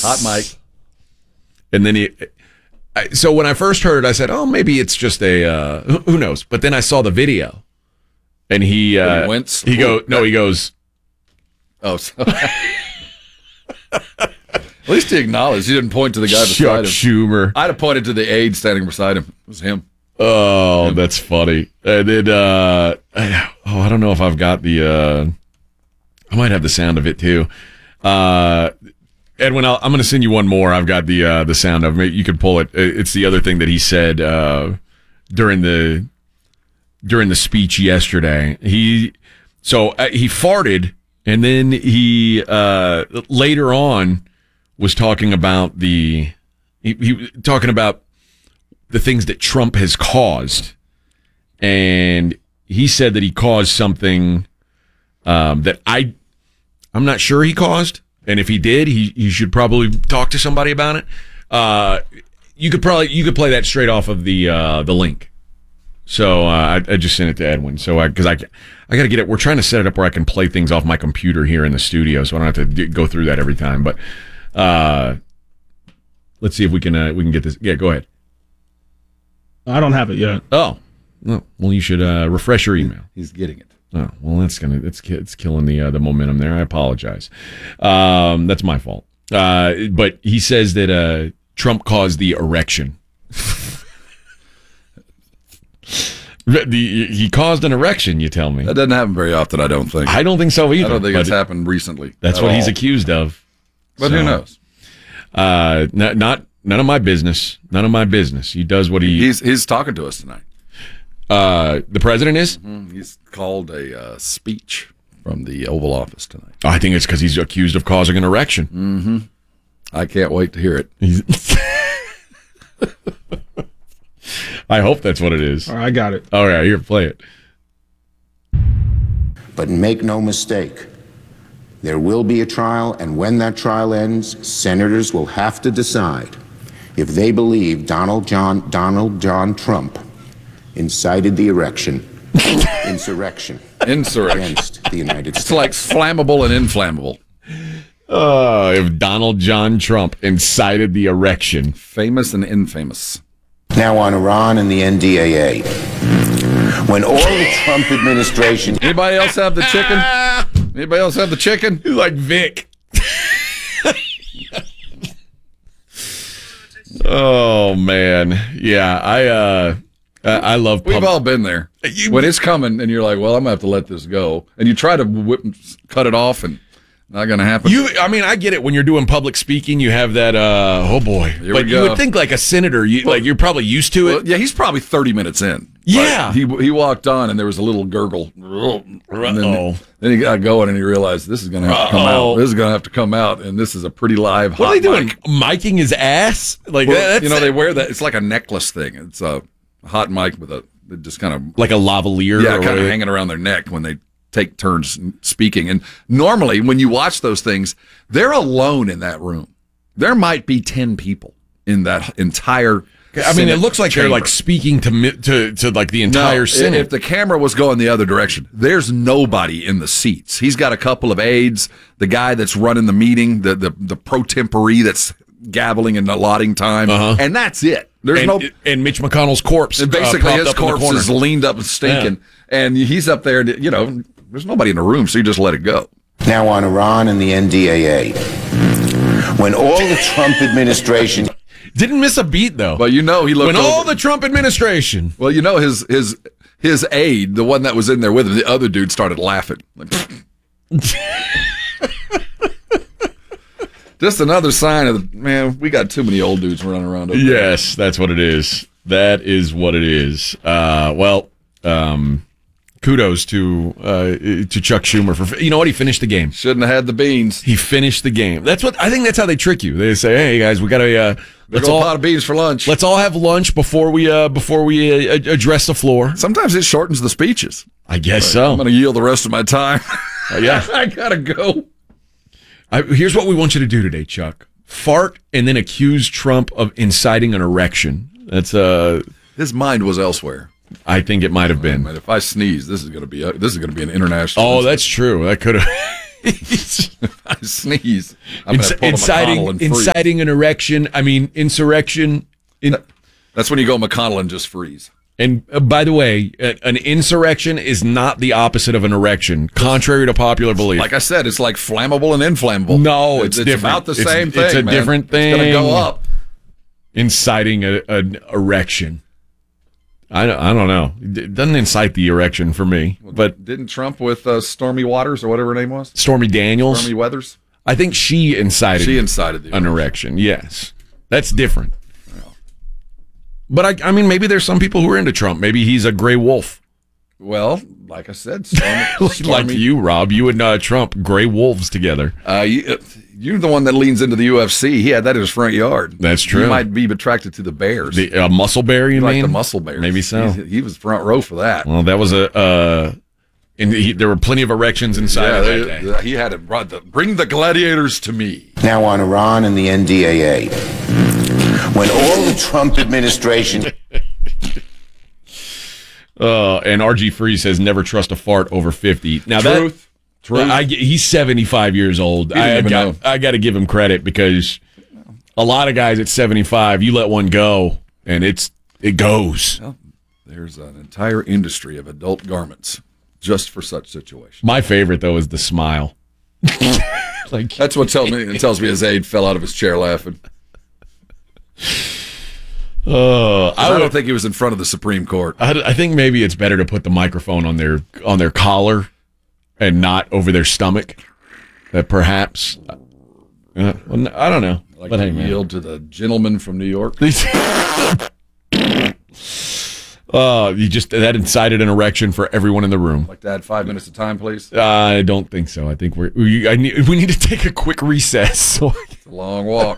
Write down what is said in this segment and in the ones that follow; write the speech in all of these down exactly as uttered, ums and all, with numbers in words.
Hot mic. And then he. I, so when I first heard it, I said, "Oh, maybe it's just a uh, who knows." But then I saw the video, and he uh, he, went, he go no, he goes. Oh, so, at least he acknowledged. He didn't point to the guy Chuck beside him. Schumer. I'd have pointed to the aide standing beside him. It was him. Oh, him. That's funny. And then, uh, I, oh, I don't know if I've got the. Uh, I might have the sound of it too. Uh, Edwin, I'll, I'm going to send you one more. I've got the uh, the sound of it. You can pull it. It's the other thing that he said uh, during the during the speech yesterday. He so uh, he farted, and then he uh, later on was talking about the he, he talking about the things that Trump has caused, and he said that he caused something um, that I I'm not sure he caused. And if he did, he, he should probably talk to somebody about it. Uh, you could probably you could play that straight off of the uh, the link. So uh, I, I just sent it to Edwin. So because I, I, I got to get it. We're trying to set it up where I can play things off my computer here in the studio, so I don't have to d- go through that every time. But uh, let's see if we can uh, we can get this. Yeah, go ahead. I don't have it yet. Oh, well, you should uh, refresh your email. He's getting it. Oh, well, that's gonna it's it's killing the uh, the momentum there. I apologize. Um, that's my fault. Uh, but he says that uh, Trump caused the erection. the, he caused an erection. You tell me that doesn't happen very often. I don't think. I don't think so either. I don't think it's happened recently. That's what all. he's accused of. But so, who knows? Uh, not, not none of my business. None of my business. He does what he. He's he's talking to us tonight. Uh, the president is? Mm-hmm. He's called a uh, speech from the Oval Office tonight. I think it's because he's accused of causing an erection. Mm-hmm. I can't wait to hear it. I hope that's what it is. All right, I got it. All right, here, play it. But make no mistake, there will be a trial, and when that trial ends, senators will have to decide if they believe Donald John Donald John Trump incited the erection, insurrection, insurrection against the United States. It's like flammable and inflammable. Uh, if Donald John Trump incited the erection. Famous and infamous. Now on Iran and the N D A A. When all the Trump administration... Anybody else have the chicken? Anybody else have the chicken? He's like Vic. Oh, man. Yeah, I... uh Uh, I love. We've pub- all been there. You, when it's coming, and you're like, "Well, I'm gonna have to let this go," and you try to whip, cut it off, and not gonna happen. You, I mean, I get it. When you're doing public speaking, you have that. Uh, oh boy! Here but we you go. would think like a senator, you Well, like you're probably used to it. Well, yeah, he's probably thirty minutes in. Yeah, right? he he walked on, and there was a little gurgle. And then, Uh-oh. then he got going, and he realized this is gonna have to come Uh-oh. out. This is gonna have to come out, and this is a pretty live. What hot are they doing? mic. Miking his ass? Like Well, that's you know, they wear that. It's like a necklace thing. It's a hot mic with a just kind of like a lavalier. yeah, or kind of what? hanging around their neck when they take turns speaking. And normally, when you watch those things, they're alone in that room. There might be ten people in that entire. I mean, it looks like chamber. they're like speaking to mi- to to like the entire no, Senate. If the camera was going the other direction, there's nobody in the seats. He's got a couple of aides, the guy that's running the meeting, the the, the pro tempore that's gabbling and allotting time, Uh-huh. and that's it. There's and, no. and Mitch McConnell's corpse. And uh, basically, propped his up in the corpse corner. is leaned up and stinking, and he's up there. You know, there's nobody in the room, so you just let it go. Now on Iran and the N D A A. When all the Trump administration... Didn't miss a beat though. But you know, he looked when all over. the Trump administration. Well, you know, his his his aide, the one that was in there with him, the other dude started laughing. Like, just another sign of the, man, we got too many old dudes running around over there. Yes, that's what it is. That is what it is. Uh, well, um, kudos to uh, to Chuck Schumer for you know what he finished the game. Shouldn't have had the beans. He finished the game. That's what I think. That's how they trick you. They say, "Hey guys, we got to uh, let's Let's all all pot of beans for lunch." let's all have lunch before we uh, before we uh, address the floor." Sometimes it shortens the speeches. I guess I'm so. going to yield the rest of my time. Uh, yeah, I gotta go. I, here's what we want you to do today, Chuck. Fart and then accuse Trump of inciting an erection. That's uh, His mind was elsewhere. I think it might have been. But if I sneeze, this is going to be a, this is going to be an international. Oh, that's true. That could have. I sneeze. I'm Inci- gonna pull a inciting, McConnell and freeze. inciting an erection. I mean, insurrection. In, That's when you go McConnell and just freeze. and uh, by the way, uh, an insurrection is not the opposite of an erection, contrary to popular belief. Like I said, it's like flammable and inflammable. No, it's it's different. about the It's- same it's thing. a man. different It's gonna thing. go up. Inciting a, an erection. I don't, I don't know. It doesn't incite the erection for me. But Didn't Trump with uh, Stormy Waters or whatever her name was? Stormy Daniels, Stormy Weathers. I think she incited. She incited the an erection. Yes, that's different. But I, I mean, maybe there's some people who are into Trump. Maybe he's a gray wolf. Well, like I said, Stormy, like Stormy, you, Rob. You and uh, Trump, gray wolves together. Uh, you, you're the one that leans into the U F C. He had that in his front yard. That's true. You might be attracted to the Bears. The uh, muscle bear, you like mean? the muscle bears. Maybe so. He, he was front row for that. Well, that was a. Uh, and he, there were plenty of erections inside Yeah, of they, that day. they- he had it. Brought the, bring the gladiators to me. Now on Iran and the N D A A. When all the Trump administration Uh, and R G Free says never trust a fart over fifty. Now Truth. that Truth. I, he's seventy-five years old. didn't I even got know. I got to give him credit because a lot of guys at seventy-five, you let one go and it's it goes. There's an entire industry of adult garments just for such situations. My favorite though is the smile. Like That's what tells me. It tells me his aide fell out of his chair laughing. uh, I, I, don't would, think he was in front of the Supreme Court. I, I think maybe it's better to put the microphone on their on their collar and not over their stomach. That perhaps. Uh, well, I don't know. Like but to hey, man. yield to the gentleman from New York. Uh, you just that incited an erection for everyone in the room. Like to add five minutes of time, please. I don't think so. I think we're we, I need, we need to take a quick recess. So It's a long walk.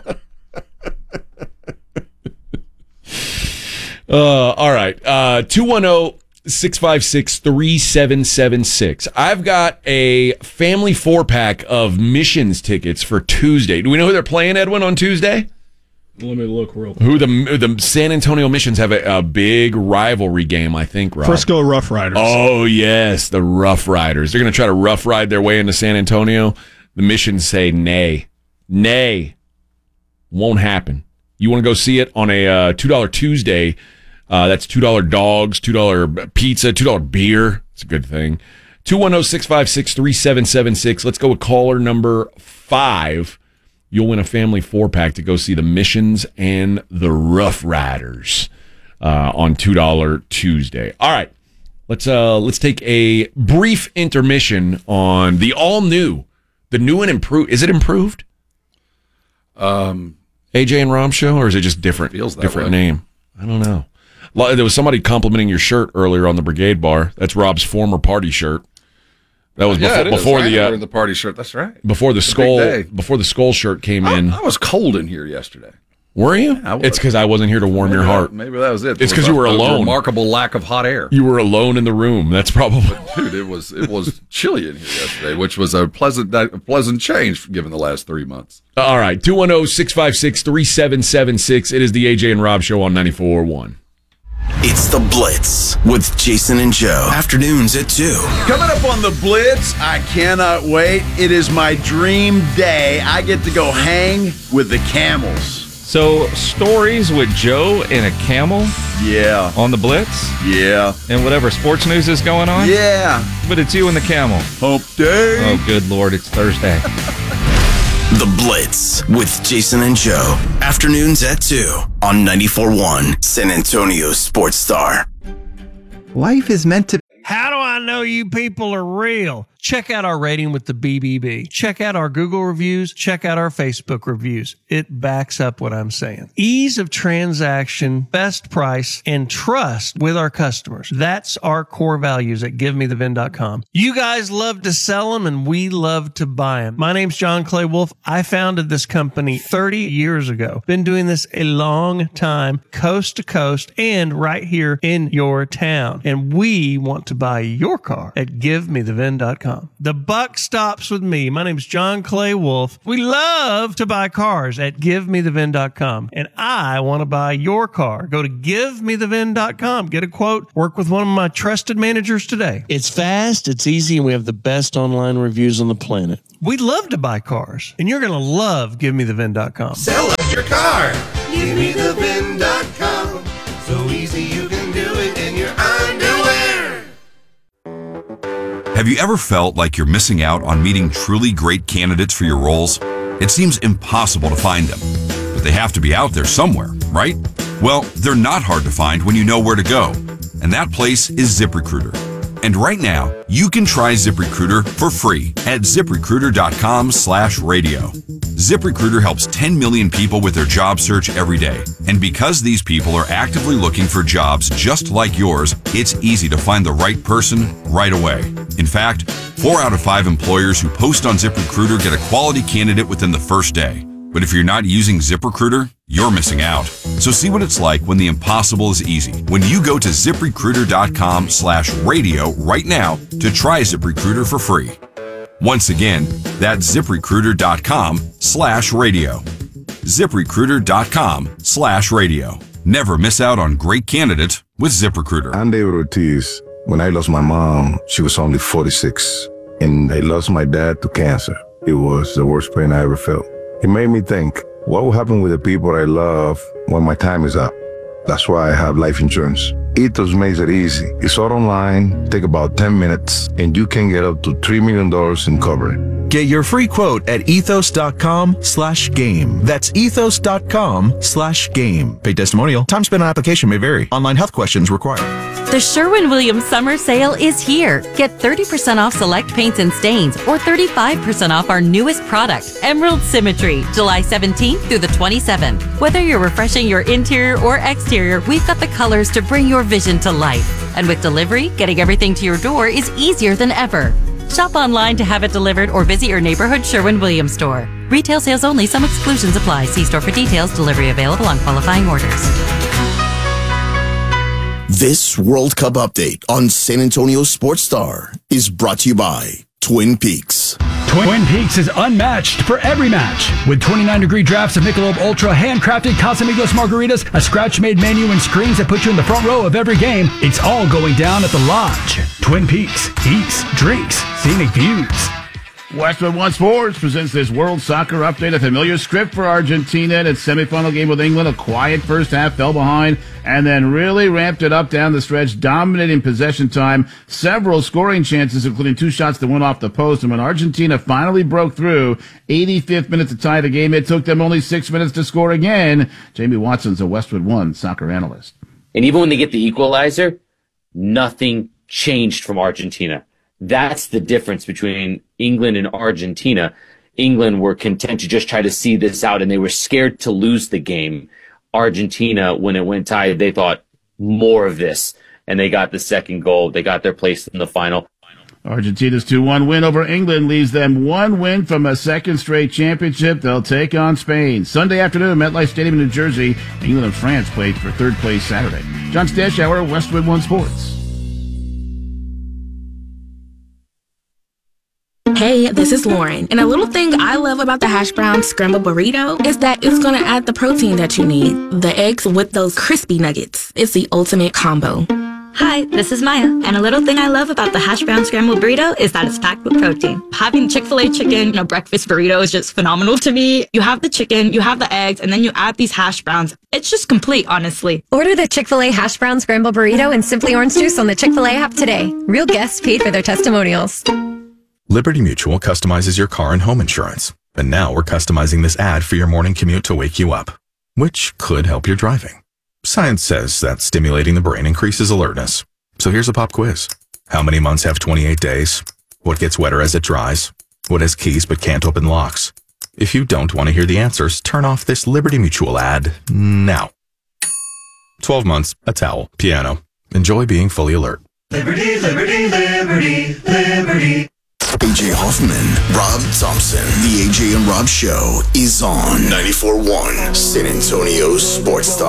Uh, all right. Uh, two one zero, six five six, three seven seven six. I've got a family four pack of missions tickets for Tuesday. Do we know who they're playing, Edwin, on Tuesday? Let me look real quick. Who the the San Antonio Missions have a, a big rivalry game, I think, Rob. Frisco Rough Riders. Oh, yes, the Rough Riders. They're going to try to rough ride their way into San Antonio. The Missions say nay. Nay. Won't happen. You want to go see it on a uh, two dollar Tuesday. Uh, that's two dollar dogs, two dollar pizza, two dollar beer. It's a good thing. two one zero, six five six, three seven seven six. Let's go with caller number five. You'll win a family four-pack to go see the Missions and the Rough Riders uh, on two dollar Tuesday. All right. Let's uh, let's take a brief intermission on the all-new, the new and improved. Is it improved? Um, A J and Rob show, or is it just different? Feels that different way. name. I don't know. Lo- There was somebody complimenting your shirt earlier on the Brigade Bar. That's Rob's former party shirt. That was yeah, before, it is. before I the am uh, wearing the party shirt. That's right. before the It's a skull big day. before the skull shirt came in. I, I was cold in here yesterday. Were you? I was. It's because I wasn't here to warm your Maybe heart. That, maybe that was it. It's There 'cause was you were a- a alone. Remarkable lack of hot air. You were alone in the room. That's probably. Dude, it was it was chilly in here yesterday, which was a pleasant a pleasant change given the last three months. All right. two one zero, six five six, three seven seven six. It is the A J and Rob show on ninety-four point one. It's The Blitz with Jason and Joe. Afternoons at two. Coming up on The Blitz, I cannot wait. It is my dream day. I get to go hang with the camels. So, stories with Joe and a camel Yeah, on the Blitz yeah, and whatever sports news is going on? yeah. But it's you and the camel. Hump day. Oh, good Lord, it's Thursday. The Blitz with Jason and Joe. Afternoons at two on ninety-four point one San Antonio Sports Star. Life is meant to. How do I know you people are real? Check out our rating with the B B B. Check out our Google reviews. Check out our Facebook reviews. It backs up what I'm saying. Ease of transaction, best price, and trust with our customers. That's our core values at give me the vin dot com. You guys love to sell them and we love to buy them. My name's John Clay Wolf. I founded this company thirty years ago. Been doing this a long time, coast to coast and right here in your town. And we want to buy your car at give me the vin dot com. com. The buck stops with me. My name is John Clay Wolf. We love to buy cars at give me the vin dot com, and I want to buy your car. Go to give me the vin dot com. Get a quote. Work with one of my trusted managers today. It's fast, it's easy, and we have the best online reviews on the planet. We love to buy cars, and you're going to love give me the vin dot com. Sell us your car. give me the vin dot com. So easy you can do it in your underwear. Have you ever felt like you're missing out on meeting truly great candidates for your roles? It seems impossible to find them, but they have to be out there somewhere, right? Well, they're not hard to find when you know where to go, and that place is ZipRecruiter. And right now, you can try ZipRecruiter for free at ZipRecruiter.com slash radio. ZipRecruiter helps ten million people with their job search every day. And because these people are actively looking for jobs just like yours, it's easy to find the right person right away. In fact, four out of five employers who post on ZipRecruiter get a quality candidate within the first day. But if you're not using ZipRecruiter, you're missing out. So see what it's like when the impossible is easy. When you go to ZipRecruiter.com slash radio right now to try ZipRecruiter for free. Once again, that's ZipRecruiter.com slash radio. ZipRecruiter.com slash radio. Never miss out on great candidates with ZipRecruiter. I'm David Ortiz. When I lost my mom, she was only forty-six. And I lost my dad to cancer. It was the worst pain I ever felt. It made me think, what will happen with the people I love when my time is up? That's why I have life insurance. Ethos makes it easy. It's all online, take about ten minutes, and you can get up to three million dollars in coverage. Get your free quote at ethos.com slash game. That's ethos.com slash game. Paid testimonial. Time spent on application may vary. Online health questions required. The Sherwin-Williams Summer Sale is here. Get thirty percent off select paints and stains or thirty-five percent off our newest product, Emerald Symmetry, July seventeenth through the twenty-seventh. Whether you're refreshing your interior or exterior, we've got the colors to bring your vision to life. And with delivery, getting everything to your door is easier than ever. Shop online to have it delivered or visit your neighborhood Sherwin-Williams store. Retail sales only. Some exclusions apply. See store for details. Delivery available on qualifying orders. This World Cup update on San Antonio Sports Star is brought to you by Twin Peaks. Twin Peaks is unmatched for every match. With twenty-nine degree drafts of Michelob Ultra, handcrafted Casamigos margaritas, a scratch-made menu, and screens that put you in the front row of every game, it's all going down at the Lodge. Twin Peaks. Eats, drinks, scenic views. Westwood One Sports presents this World Soccer Update, a familiar script for Argentina in its semifinal game with England. A quiet first half, fell behind, and then really ramped it up down the stretch, dominating possession time, several scoring chances, including two shots that went off the post. And when Argentina finally broke through, eighty-fifth minute to tie the game, it took them only six minutes to score again. Jamie Watson's a Westwood One soccer analyst. And even when they get the equalizer, nothing changed from Argentina. That's the difference between England and Argentina. England were content to just try to see this out, and they were scared to lose the game. Argentina, when it went tied, they thought more of this, and they got the second goal. They got their place in the final. Argentina's two one win over England leaves them one win from a second straight championship. They'll take on Spain. Sunday afternoon, MetLife Stadium in New Jersey. England and France played for third place Saturday. John Stashower, Westwood One Sports. Hey, this is Lauren, and a little thing I love about the hash brown scrambled burrito is that it's gonna add the protein that you need. The eggs with those crispy nuggets. It's the ultimate combo. Hi, this is Maya, and a little thing I love about the hash brown scrambled burrito is that it's packed with protein. Having Chick-fil-A chicken in a breakfast burrito is just phenomenal to me. You have the chicken, you have the eggs, and then you add these hash browns. It's just complete, honestly. Order the Chick-fil-A hash brown scrambled burrito and Simply Orange Juice on the Chick-fil-A app today. Real guests paid for their testimonials. Liberty Mutual customizes your car and home insurance. And now we're customizing this ad for your morning commute to wake you up, which could help your driving. Science says that stimulating the brain increases alertness. So here's a pop quiz. How many months have twenty-eight days? What gets wetter as it dries? What has keys but can't open locks? If you don't want to hear the answers, turn off this Liberty Mutual ad now. twelve months, a towel, piano. Enjoy being fully alert. Liberty, liberty, liberty, liberty. A J Hoffman, Rob Thompson. The A J and Rob Show is on ninety-four point one San Antonio Sports Star.